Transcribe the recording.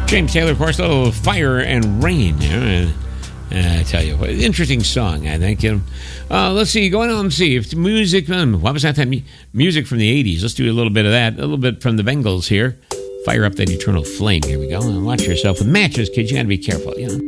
James Taylor, of course, a little Fire and Rain. I tell you, what, interesting song, I think. Let's see, going on, see if music. What was that? Music from the 80s. Let's do a little bit of that. A little bit from the Bengals here. Fire up that eternal flame. Here we go. And watch yourself with matches, kids. You got to be careful, you know.